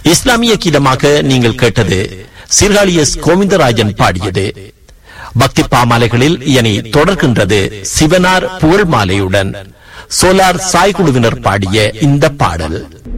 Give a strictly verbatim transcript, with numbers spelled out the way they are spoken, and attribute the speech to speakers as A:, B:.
A: இஸ்லாமிய கீதமாக நீங்கள் கேட்டது சீர்காழி எஸ் கோவிந்தராஜன் பாடியது. பக்தி பாமாலைகளில் இனி தொடர்கின்றது சிவனார் புகழ் மாலையுடன் சோலார் சாய் குழுவினர் பாடிய இந்த பாடல்.